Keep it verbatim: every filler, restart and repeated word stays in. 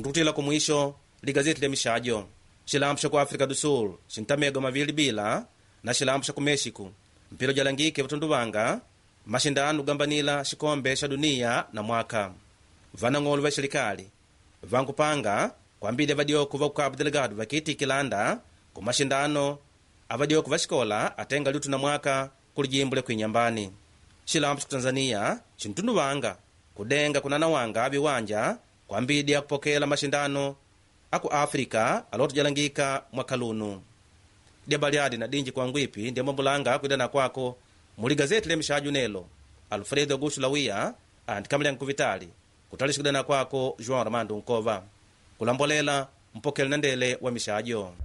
mtukutila kumwisho ligazeti lya mishajo. Xilambu xa ku Afrika do Sul xintamego mavili bila na xilambu xa ku Mexico mpilo jalangike vutunduvanga mashindano gambanila xikombe xa dunia na mwaka. Vanang'olo va xirikali vankupanga kwambile vadioku va ku Cabo Delgado vakitikilanda ku mashindano avadioku va xikola atenga liutu na mwaka kulijimbu lekuinyambani. Xilambu xa ku Tanzania xintunduvanga kudenga kunanawanga viwanja kwambidi ya kupokela mashindano aku Afrika alotu jalangika mwaka lunu. Dia baliadi na dinji kwa ngwipi ndia mbulanga kuidana kwako muli gazeti le mishaju nelo. Alfredo Augusto Lawia antikamile nkuvitali kutalishi kudana kwako João Armando Nkova kulambolela mpokele nandele wa mishajo.